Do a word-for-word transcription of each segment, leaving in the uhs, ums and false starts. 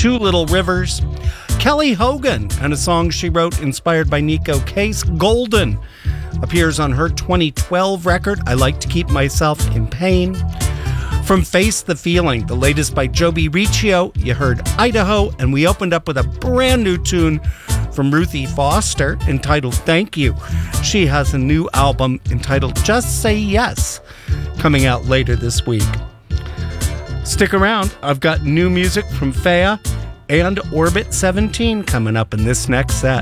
Two Little Rivers. Kelly Hogan and a song she wrote inspired by Nico Case, Golden, appears on her twenty twelve record, I Like to Keep Myself in Pain. From Face the Feeling, the latest by Joby Riccio, you heard Idaho, and we opened up with a brand new tune from Ruthie Foster entitled Thank You. She has a new album entitled Just Say Yes coming out later this week. Stick around, I've got new music from Faya and Orbit seventeen coming up in this next set.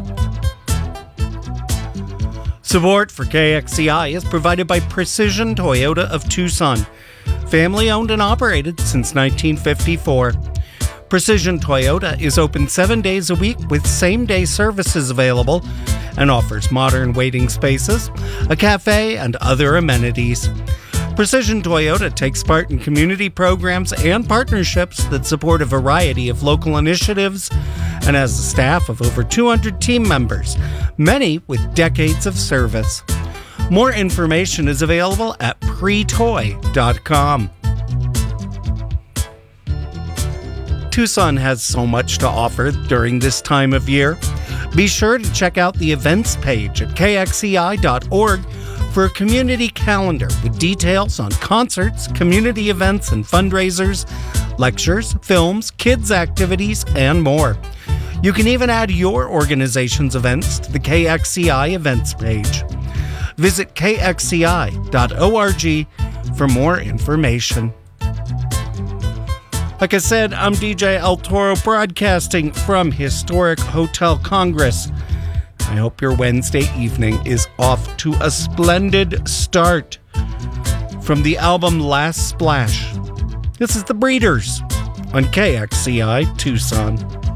Support for K X C I is provided by Precision Toyota of Tucson. Family owned and operated since nineteen fifty-four. Precision Toyota is open seven days a week with same-day services available and offers modern waiting spaces, a cafe, and other amenities. Precision Toyota takes part in community programs and partnerships that support a variety of local initiatives and has a staff of over two hundred team members, many with decades of service. More information is available at pre toy dot com. Tucson has so much to offer during this time of year. Be sure to check out the events page at K X C I dot org for a community calendar with details on concerts, community events and fundraisers, lectures, films, kids' activities, and more. You can even add your organization's events to the K X C I events page. Visit K X C I dot org for more information. Like I said, I'm D J El Toro broadcasting from Historic Hotel Congress. I hope your Wednesday evening is off to a splendid start. From the album Last Splash, this is The Breeders on K X C I Tucson.